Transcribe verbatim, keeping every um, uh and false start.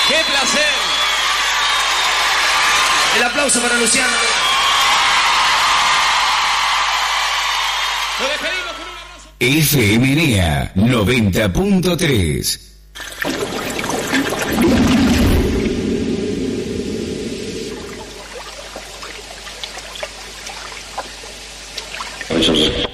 ¡Qué placer! El aplauso para Luciano. Nos despedimos con un abrazo. F M N E A noventa punto tres. Eso es